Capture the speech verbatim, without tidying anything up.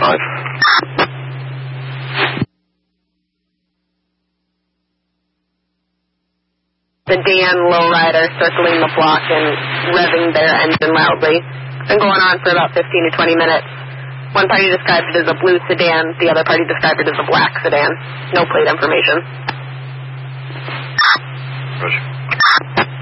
five. The Dan lowrider circling the block and revving their engine loudly. It's been going on for about fifteen to twenty minutes. One party described it as a blue sedan. The other party described it as a black sedan. No plate information. Roger.